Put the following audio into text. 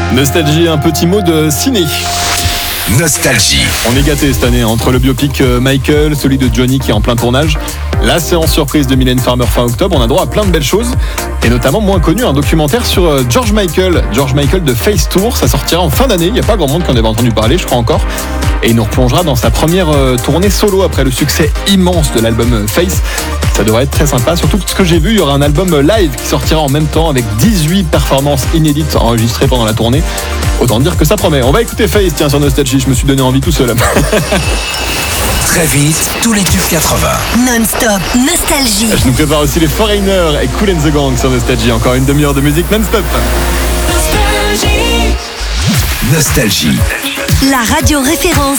Nostalgie, un petit mot de ciné. Nostalgie. On est gâtés cette année entre le biopic Michael, celui de Johnny qui est en plein tournage, la séance surprise de Mylène Farmer fin octobre. On a droit à plein de belles choses et notamment moins connu un documentaire sur George Michael de Face Tour. Ça sortira en fin d'année. Il n'y a pas grand monde qui en avait entendu parler, je crois encore. Et il nous replongera dans sa première tournée solo après le succès immense de l'album Face. Ça devrait être très sympa, surtout que ce que j'ai vu, il y aura un album live qui sortira en même temps avec 18 performances inédites enregistrées pendant la tournée. Autant dire que ça promet. On va écouter Face, tiens, sur Nostalgie, je me suis donné envie tout seul. Très vite, tous les tubes 80. Non-stop, Nostalgie. Je nous prépare aussi les Foreigners et Kool and the Gang sur Nostalgie. Encore une demi-heure de musique non-stop. Nostalgie. La radio référence